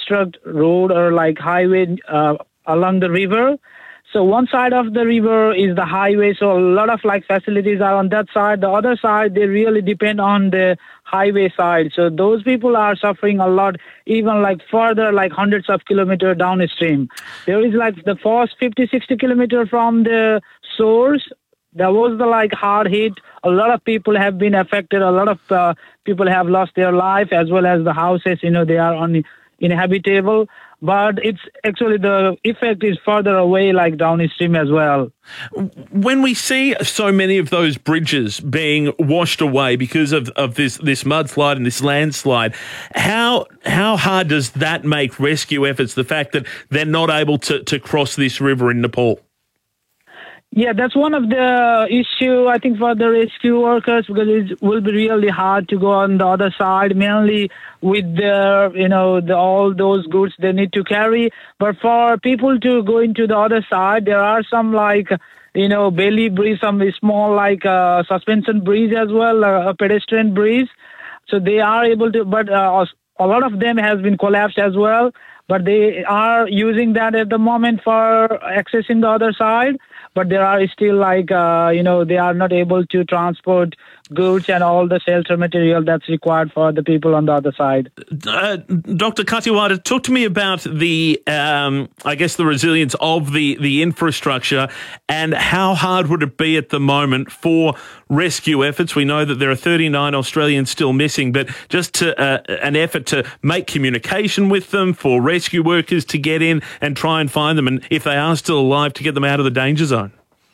construct road or like highway along the river. So one side of the river is the highway, so a lot of like facilities are on that side. The other side, they really depend on the highway side. So those people are suffering a lot, even like further, like hundreds of kilometers downstream. There is like the first 50, 60 kilometers from the source. That was the like hard hit. A lot of people have been affected. A lot of people have lost their life, as well as the houses, they are uninhabitable. But it's actually the effect is further away, like downstream as well. When we see so many of those bridges being washed away because of this mudslide and this landslide, how hard does that make rescue efforts, the fact that they're not able to cross this river in Nepal? Yeah, that's one of the issue, I think, for the rescue workers, because it will be really hard to go on the other side, mainly with the all those goods they need to carry. But for people to go into the other side, there are some belly bridge, some small suspension bridge as well, a pedestrian bridge. So they are able to, but a lot of them has been collapsed as well. But they are using that at the moment for accessing the other side. But there are still they are not able to transport goods and all the shelter material that's required for the people on the other side. Dr. Katiwada, talk to me about the resilience of the infrastructure, and how hard would it be at the moment for rescue efforts? We know that there are 39 Australians still missing, but just an effort to make communication with them, for rescue workers to get in and try and find them, and if they are still alive, to get them out of the danger zone.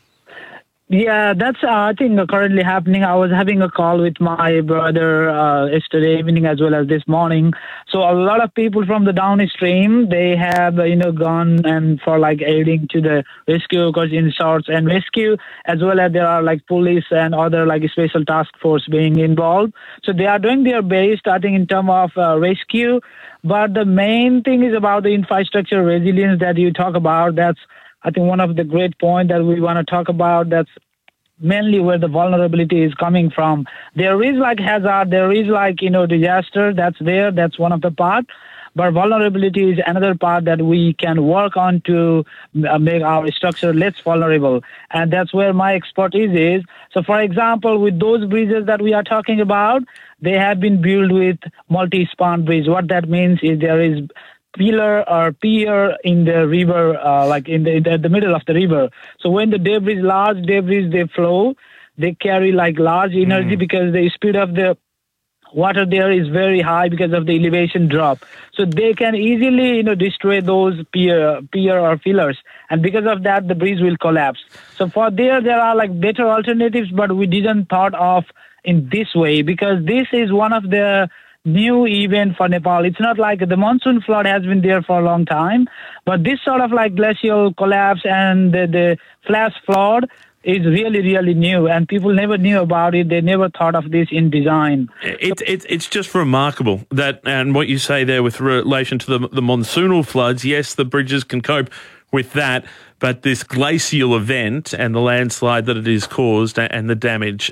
Yeah, that's, I think, currently happening. I was having a call with my brother yesterday evening as well as this morning. So a lot of people from the downstream, they have, gone and for aiding to the rescue workers in search and rescue, as well as there are police and other special task force being involved. So they are doing their best, I think, in terms of rescue. But the main thing is about the infrastructure resilience that you talk about. That's, I think, one of the great points that we want to talk about. That's mainly where the vulnerability is coming from. There is hazard, there is disaster that's there. That's one of the part. But vulnerability is another part that we can work on to make our structure less vulnerable. And that's where my expertise is. So, for example, with those bridges that we are talking about, they have been built with multi-span bridge. What that means is there is pillar or pier in the river, in the middle of the river. So when the large debris, they flow, they carry large energy because the speed of the water there is very high because of the elevation drop. So they can easily, destroy those pier or pillars. And because of that, the bridge will collapse. So for there are better alternatives, but we didn't thought of in this way, because this is one of the new event for Nepal. It's not like the monsoon flood has been there for a long time, but this sort of glacial collapse and the flash flood is really, really new, and people never knew about it. They never thought of this in design. It's just remarkable that, and what you say there with relation to the monsoonal floods, yes, the bridges can cope with that, but this glacial event and the landslide that it has caused and the damage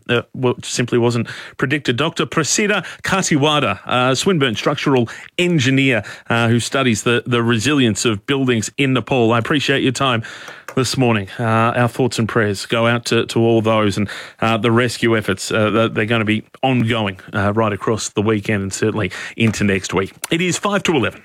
simply wasn't predicted. Dr. Prasida Katiwada, Swinburne structural engineer who studies the resilience of buildings in Nepal. I appreciate your time this morning. Our thoughts and prayers go out to all those, and the rescue efforts, they're going to be ongoing right across the weekend and certainly into next week. It is 5 to 11.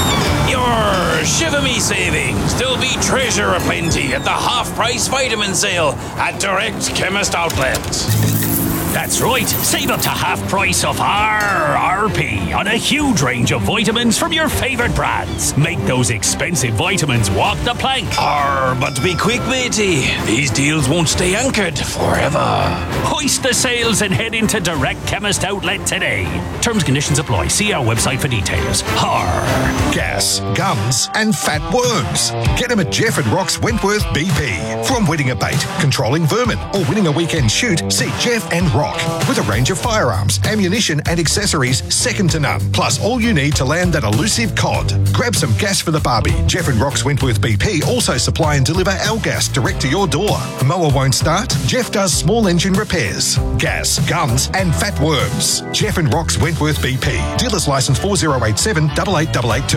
Your Shiver Me savings. There'll be treasure aplenty at the half-price vitamin sale at Direct Chemist Outlets. That's right, save up to half price of RRP on a huge range of vitamins from your favourite brands. Make those expensive vitamins walk the plank. But be quick, matey. These deals won't stay anchored forever. Hoist the sails and head into Direct Chemist Outlet today. Terms and conditions apply. See our website for details. Gas, gums and fat worms. Get them at Jeff and Rock's Wentworth BP. From winning a bait, controlling vermin or winning a weekend shoot, see Jeff and Rock. With a range of firearms, ammunition and accessories second to none. Plus all you need to land that elusive cod. Grab some gas for the barbie. Jeff and Rock's Wentworth BP also supply and deliver our gas direct to your door. A mower won't start? Jeff does small engine repairs. Gas, guns and fat worms. Jeff and Rock's Wentworth BP. Dealer's licence 4087 8888.